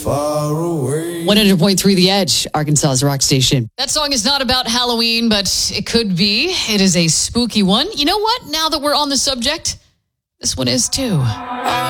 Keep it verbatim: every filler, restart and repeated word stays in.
far away. one hundred point three The Edge, Arkansas's rock station. That song is not about Halloween, but it could be. It is a spooky one. You know what? Now that we're on the subject, this one is too.